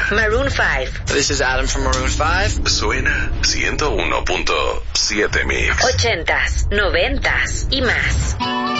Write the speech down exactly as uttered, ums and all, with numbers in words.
Maroon five. This is Adam from Maroon five. Suena ciento uno punto siete Mix. Ochentas, noventas y más.